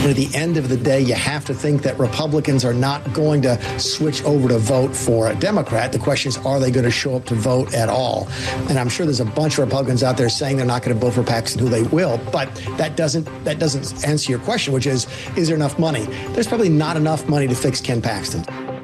And at the end of the day, you have to think that Republicans are not going to switch over to vote for a Democrat. The question is, are they going to show up to vote at all? And I'm sure there's a bunch of Republicans out there saying they're not going to vote for Paxton, who they will. But that doesn't answer your question, which is there enough money? There's probably not enough money to fix Ken Paxton.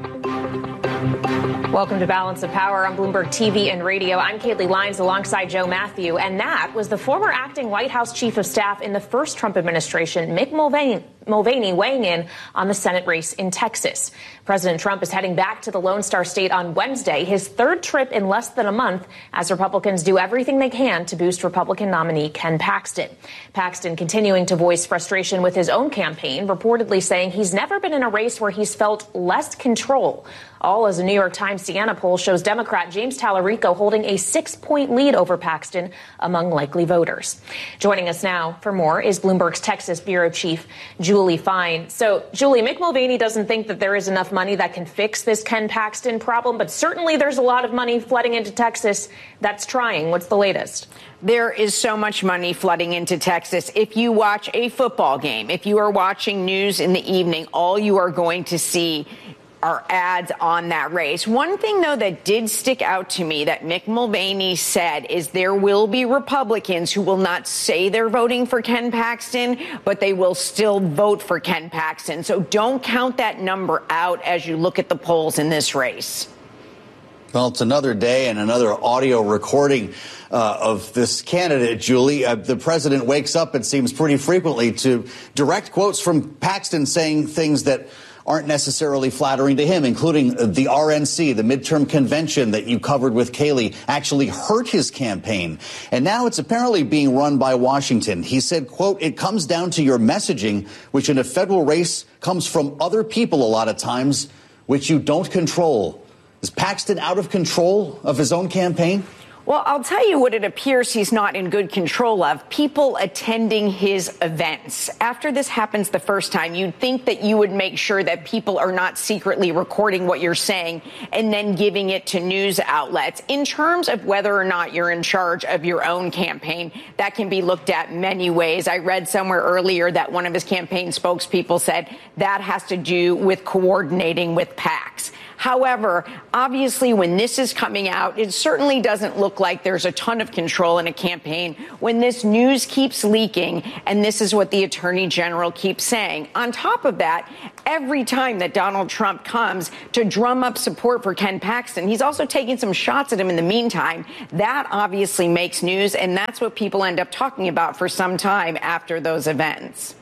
Welcome to Balance of Power on Bloomberg TV and Radio. I'm Caitlin Lyons alongside Joe Matthew. And that was the former acting White House chief of staff in the first Trump administration, Mick Mulvaney, weighing in on the Senate race in Texas. President Trump is heading back to the Lone Star State on Wednesday, his third trip in less than a month, as Republicans do everything they can to boost Republican nominee Ken Paxton. Paxton continuing to voice frustration with his own campaign, reportedly saying he's never been in a race where he's felt less control. All as a New York Times Siena poll shows Democrat James Tallarico holding a 6-point lead over Paxton among likely voters. Joining us now for more is Bloomberg's Texas bureau chief, Julie Fine. So, Julie, Mick Mulvaney doesn't think that there is enough money that can fix this Ken Paxton problem, but certainly there's a lot of money flooding into Texas that's trying. What's the latest? There is so much money flooding into Texas. If you watch a football game, if you are watching news in the evening, all you are going to see are ads on that race. One thing, though, that did stick out to me that Mick Mulvaney said is there will be Republicans who will not say they're voting for Ken Paxton, but they will still vote for Ken Paxton. So don't count that number out as you look at the polls in this race. Well, it's another day and another audio recording of this candidate, Julie. The president wakes up, it seems pretty frequently, to direct quotes from Paxton saying things that aren't necessarily flattering to him, including the RNC, the midterm convention that you covered with Kayleigh, actually hurt his campaign. And now it's apparently being run by Washington. He said, quote, "It comes down to your messaging, which in a federal race comes from other people a lot of times, which you don't control." Is Paxton out of control of his own campaign? Well, I'll tell you what it appears he's not in good control of. People attending his events. After this happens the first time, you'd think that you would make sure that people are not secretly recording what you're saying and then giving it to news outlets. In terms of whether or not you're in charge of your own campaign, that can be looked at many ways. I read somewhere earlier that one of his campaign spokespeople said that has to do with coordinating with PACs. However, obviously, when this is coming out, it certainly doesn't look like there's a ton of control in a campaign when this news keeps leaking, and this is what the Attorney General keeps saying. On top of that, every time that Donald Trump comes to drum up support for Ken Paxton, he's also taking some shots at him in the meantime. That obviously makes news, and that's what people end up talking about for some time after those events.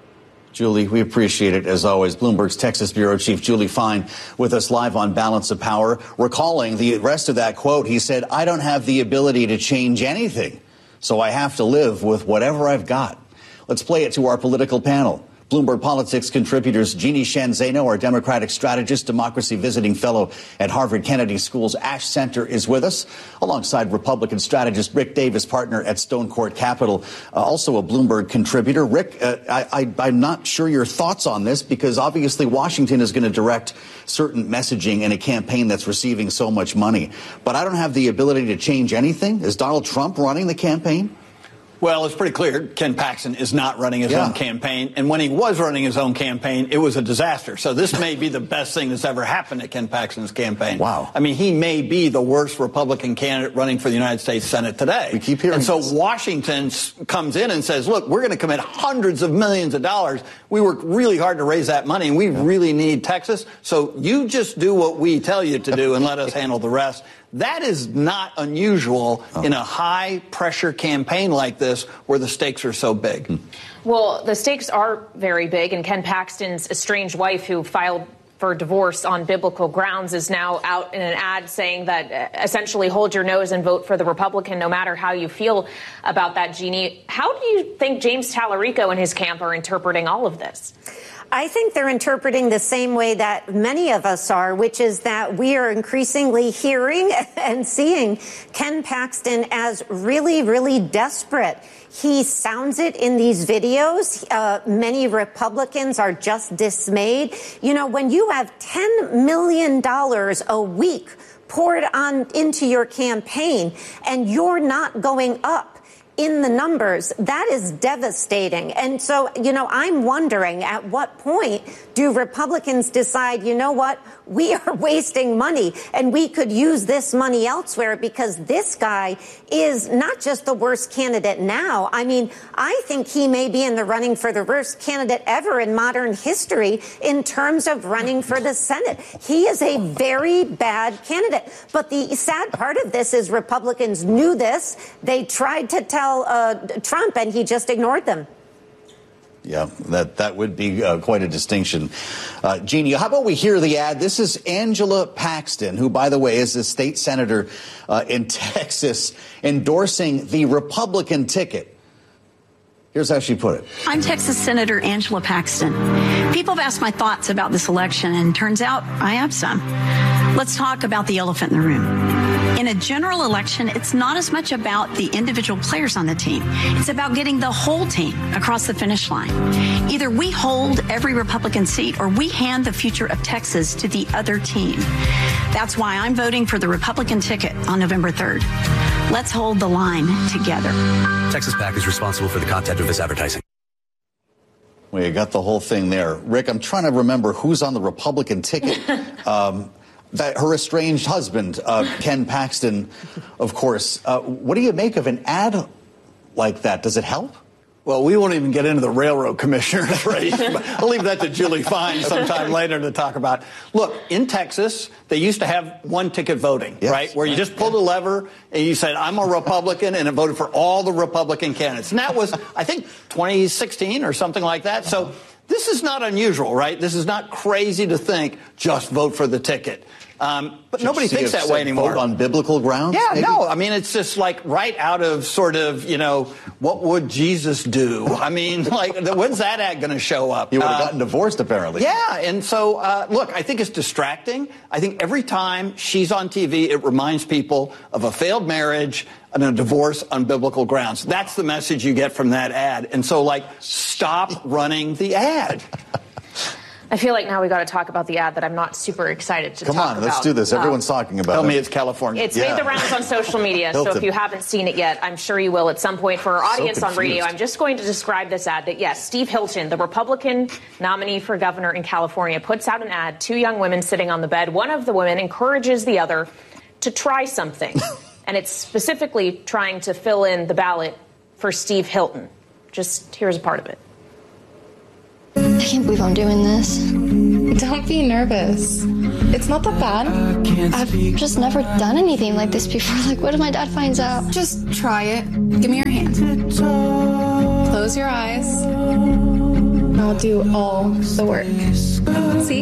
Julie, we appreciate it, as always. Bloomberg's Texas bureau chief, Julie Fine, with us live on Balance of Power. Recalling the rest of that quote, he said, "I don't have the ability to change anything, so I have to live with whatever I've got." Let's play it to our political panel. Bloomberg Politics contributors Jeannie Sheehan Zaino, our Democratic strategist, democracy visiting fellow at Harvard Kennedy School's Ash Center, is with us, alongside Republican strategist Rick Davis, partner at Stone Court Capital, also a Bloomberg contributor. Rick, I'm not sure your thoughts on this, because obviously Washington is going to direct certain messaging in a campaign that's receiving so much money. But I don't have the ability to change anything. Is Donald Trump running the campaign? Well, it's pretty clear Ken Paxton is not running his own campaign. And when he was running his own campaign, it was a disaster. So this may be the best thing that's ever happened at Ken Paxton's campaign. Wow. I mean, he may be the worst Republican candidate running for the United States Senate today. We keep hearing And so this. Washington comes in and says, look, we're going to commit hundreds of millions of dollars. We worked really hard to raise that money, and we really need Texas. So you just do what we tell you to do and let us handle the rest. That is not unusual in a high-pressure campaign like this where the stakes are so big. Well, the stakes are very big, and Ken Paxton's estranged wife, who filed for divorce on biblical grounds, is now out in an ad saying that essentially hold your nose and vote for the Republican no matter how you feel about that, Jeannie. How do you think James Tallarico and his camp are interpreting all of this? I think they're interpreting the same way that many of us are, which is that we are increasingly hearing and seeing Ken Paxton as really, really desperate. He sounds it in these videos. Many Republicans are just dismayed. You know, when you have $10 million a week poured on into your campaign and you're not going up in the numbers, that is devastating. And so, I'm wondering at what point do Republicans decide, you know what, we are wasting money and we could use this money elsewhere, because this guy is not just the worst candidate now. I mean, I think he may be in the running for the worst candidate ever in modern history in terms of running for the Senate. He is a very bad candidate. But the sad part of this is Republicans knew this. They tried to tell Trump, and he just ignored them. Yeah, that would be quite a distinction. Jeannie, how about we hear the ad? This is Angela Paxton, who, by the way, is a state senator in Texas, endorsing the Republican ticket. Here's how she put it. I'm Texas Senator Angela Paxton. People have asked my thoughts about this election, and turns out I have some. Let's talk about the elephant in the room. In a general election, it's not as much about the individual players on the team. It's about getting the whole team across the finish line. Either we hold every Republican seat or we hand the future of Texas to the other team. That's why I'm voting for the Republican ticket on November 3rd. Let's hold the line together. Texas PAC is responsible for the content of this advertising. Well, you got the whole thing there. Rick, I'm trying to remember who's on the Republican ticket. That her estranged husband, Ken Paxton, of course. What do you make of an ad like that? Does it help? Well, we won't even get into the railroad commissioner's race. I'll leave that to Julie Fine sometime later to talk about. Look, in Texas, they used to have one-ticket voting, right? Where you just pulled a lever and you said, I'm a Republican, and it voted for all the Republican candidates. And that was, I think, 2016 or something like that. So this is not unusual, right? This is not crazy to think, just vote for the ticket. But nobody thinks that way anymore. Vote on biblical grounds? Yeah, maybe? no. I mean, it's just like right out of sort of, what would Jesus do? I mean, like, when's that ad going to show up? He would have gotten divorced, apparently. Yeah, and so, look, I think it's distracting. I think every time she's on TV, it reminds people of a failed marriage and a divorce on biblical grounds. That's the message you get from that ad. And so, stop running the ad. I feel like now we got to talk about the ad that I'm not super excited to talk about. Come on, let's do this. Everyone's talking about it. Tell me it's California. It's made the rounds on social media, so if you haven't seen it yet, I'm sure you will at some point. For our audience on radio, I'm just going to describe this ad that, yes, Steve Hilton, the Republican nominee for governor in California, puts out an ad, two young women sitting on the bed. One of the women encourages the other to try something, and it's specifically trying to fill in the ballot for Steve Hilton. Just here's a part of it. I can't believe I'm doing this. Don't be nervous. It's not that bad. I've just never done anything like this before. What if my dad finds out? Just try it. Give me your hand. Close your eyes. I'll do all the work. See?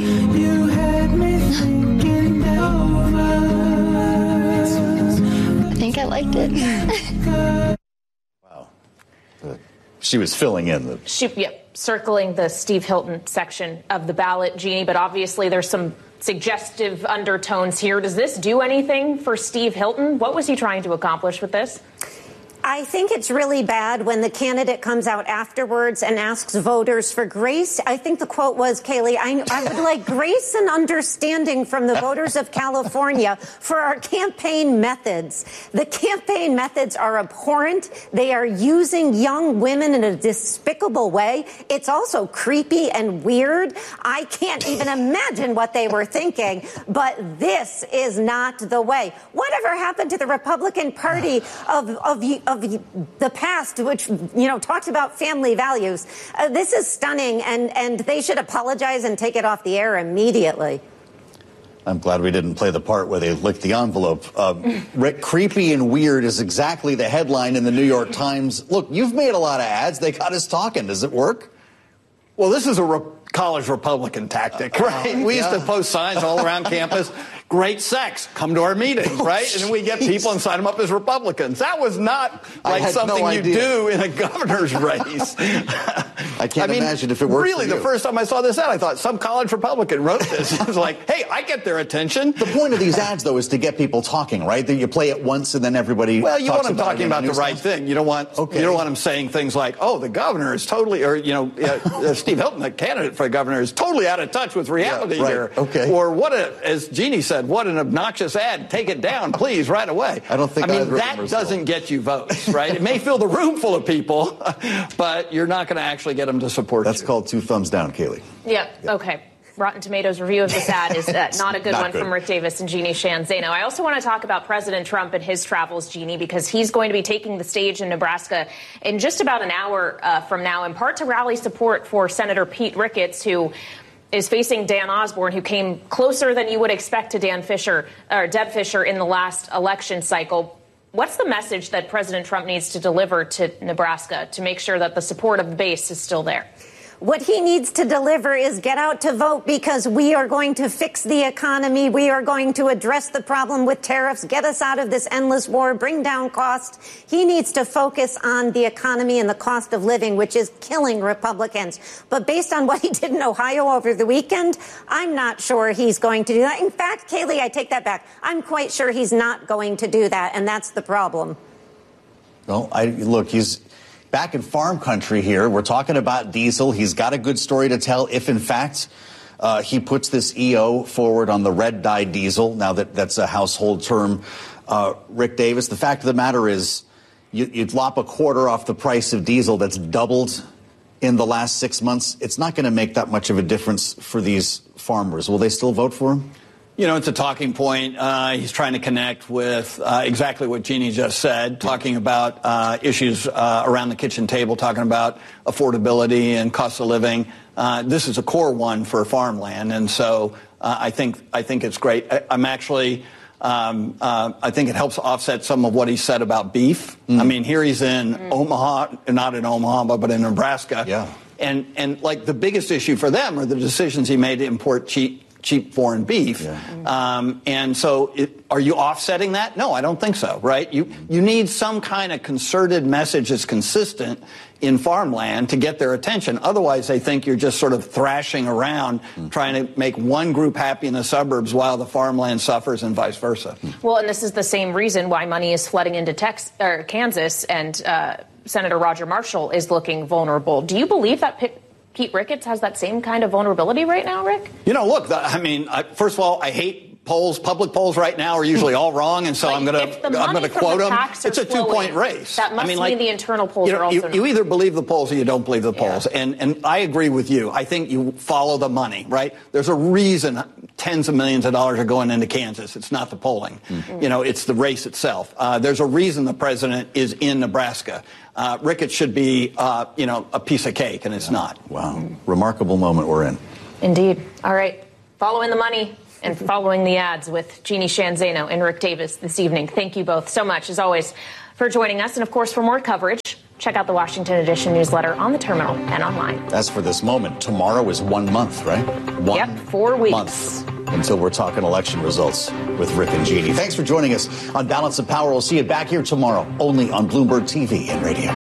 I think I liked it. Wow. She was filling in the... circling the Steve Hilton section of the ballot, Jeannie, but obviously there's some suggestive undertones here. Does this do anything for Steve Hilton? What was he trying to accomplish with this? I think it's really bad when the candidate comes out afterwards and asks voters for grace. I think the quote was, Kayleigh, I would like grace and understanding from the voters of California for our campaign methods. The campaign methods are abhorrent. They are using young women in a despicable way. It's also creepy and weird. I can't even imagine what they were thinking, but this is not the way. Whatever happened to the Republican Party of the past, which, talked about family values? This is stunning, and they should apologize and take it off the air immediately. I'm glad we didn't play the part where they licked the envelope. Rick, creepy and weird is exactly the headline in the New York Times. Look, you've made a lot of ads. They got us talking. Does it work? Well, this is a college Republican tactic, right? We used to post signs all around campus. Great sex, come to our meetings, right? And then we get people and sign them up as Republicans. That was not something you do in a governor's race. I can't imagine if it worked. Really, the first time I saw this ad, I thought some college Republican wrote this. I was like, hey, I get their attention. The point of these ads, though, is to get people talking, right? That you play it once and then everybody. Well, you want them talking about the right thing. You don't want them saying things like, oh, the governor is totally, or Steve Hilton, the candidate for the governor, is totally out of touch with reality here. Okay. Or what, as Jeannie said, said, what an obnoxious ad. Take it down, please, right away. I don't think that doesn't get you votes, right? It may fill the room full of people, but you're not going to actually get them to support you. That's called 2 thumbs down, Kayleigh. Yeah, okay. Rotten Tomatoes review of this ad is not a good one from Rick Davis and Jeannie Sheehan Zaino. I also want to talk about President Trump and his travels, Jeannie, because he's going to be taking the stage in Nebraska in just about an hour from now, in part to rally support for Senator Pete Ricketts, who is facing Dan Osborne, who came closer than you would expect to Deb Fischer in the last election cycle. What's the message that President Trump needs to deliver to Nebraska to make sure that the support of the base is still there? What he needs to deliver is get out to vote, because we are going to fix the economy. We are going to address the problem with tariffs, get us out of this endless war, bring down costs. He needs to focus on the economy and the cost of living, which is killing Republicans. But based on what he did in Ohio over the weekend, I'm not sure he's going to do that. In fact, Kayleigh, I take that back. I'm quite sure he's not going to do that, and that's the problem. Well, look, he's back in farm country here. We're talking about diesel. He's got a good story to tell if, in fact, he puts this EO forward on the red dye diesel. Now that's a household term. Rick Davis, the fact of the matter is you'd lop a quarter off the price of diesel that's doubled in the last 6 months. It's not going to make that much of a difference for these farmers. Will they still vote for him? You know, it's a talking point. He's trying to connect with exactly what Jeannie just said, talking about issues around the kitchen table, talking about affordability and cost of living. This is a core one for farmland, and so I think it's great. I'm actually I think it helps offset some of what he said about beef. I mean, here he's in Omaha, not in Omaha, but in Nebraska. Yeah. And like the biggest issue for them are the decisions he made to import cheap foreign beef. Yeah. And so are you offsetting that? No, I don't think so, right? You need some kind of concerted message that's consistent in farmland to get their attention. Otherwise, they think you're just sort of thrashing around trying to make one group happy in the suburbs while the farmland suffers and vice versa. Well, and this is the same reason why money is flooding into Kansas, and Senator Roger Marshall is looking vulnerable. Do you believe that Pete Ricketts has that same kind of vulnerability right now, Rick? You know, look, I mean, first of all, I hate polls. Public polls right now are usually all wrong, and so I'm going to quote them. It's a 2-point race. That must mean the internal polls are also you either believe the polls or you don't believe the polls. And I agree with you. I think you follow the money, right? There's a reason tens of millions of dollars are going into Kansas. It's not the polling. You know, it's the race itself. There's a reason the president is in Nebraska. Ricketts should be, a piece of cake, and it's not. Wow. Remarkable moment we're in. Indeed. All right. Following the money and following the ads with Jeannie Sheehan Zaino and Rick Davis this evening. Thank you both so much, as always, for joining us. And, of course, for more coverage, check out the Washington Edition newsletter on the terminal and online. As for this moment, tomorrow is 1 month, right? 4 weeks. Month until we're talking election results with Rick and Jeannie. Thanks for joining us on Balance of Power. We'll see you back here tomorrow, only on Bloomberg TV and radio.